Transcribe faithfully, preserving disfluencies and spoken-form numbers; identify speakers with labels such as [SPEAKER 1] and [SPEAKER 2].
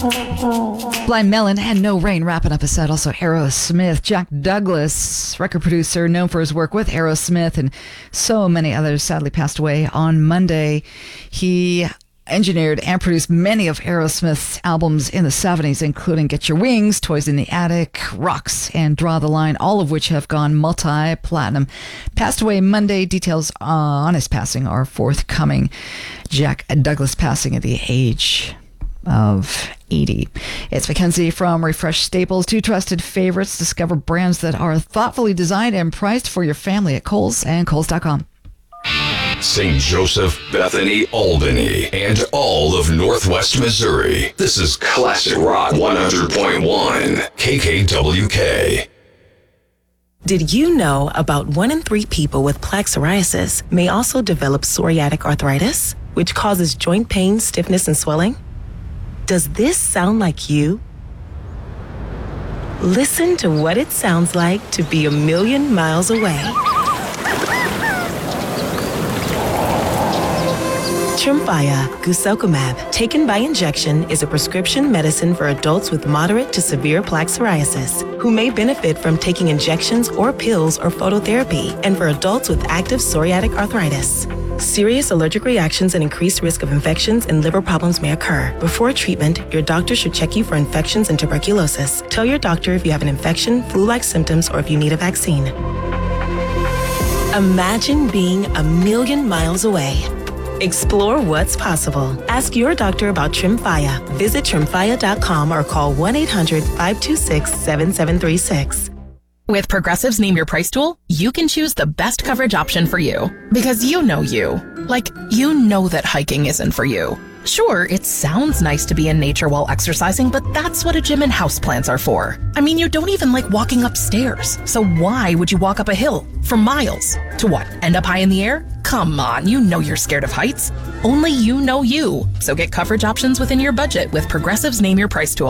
[SPEAKER 1] Blind Melon and No Rain wrapping up a set. Also Aerosmith. Jack Douglas, record producer known for his work with Aerosmith and so many others, sadly passed away on Monday. He engineered and produced many of Aerosmith's albums in the seventies, including Get Your Wings, Toys in the Attic, Rocks, and Draw the Line, all of which have gone multi-platinum. Passed away Monday. Details on his passing are forthcoming. Jack Douglas passing at the age of eighty. It's Mackenzie from Refresh Staples. Two trusted favorites. Discover brands that are thoughtfully designed and priced for your family at Kohl's and Kohl's dot com.
[SPEAKER 2] Saint Joseph, Bethany, Albany, and all of Northwest Missouri. This is Classic Rock one hundred point one, K K W K.
[SPEAKER 3] Did you know about one in three people with plaque psoriasis may also develop psoriatic arthritis, which causes joint pain, stiffness, and swelling? Does this sound like you? Listen to what it sounds like to be a million miles away. Tremfya guselkumab, taken by injection, is a prescription medicine for adults with moderate to severe plaque psoriasis who may benefit from taking injections or pills or phototherapy, and for adults with active psoriatic arthritis. Serious allergic reactions and increased risk of infections and liver problems may occur. Before treatment, your doctor should check you for infections and tuberculosis. Tell your doctor if you have an infection, flu-like symptoms, or if you need a vaccine. Imagine being a million miles away. Explore what's possible. Ask your doctor about Tremfya. Visit tremfya dot com or call one eight hundred, five two six, seven seven three six.
[SPEAKER 4] With Progressive's Name Your Price tool, you can choose the best coverage option for you. Because you know you. Like, you know that hiking isn't for you. Sure, it sounds nice to be in nature while exercising, but that's what a gym and houseplants are for. I mean, you don't even like walking upstairs. So why would you walk up a hill for miles? To what, end up high in the air? Come on, you know you're scared of heights. Only you know you. So get coverage options within your budget with Progressive's Name Your Price tool.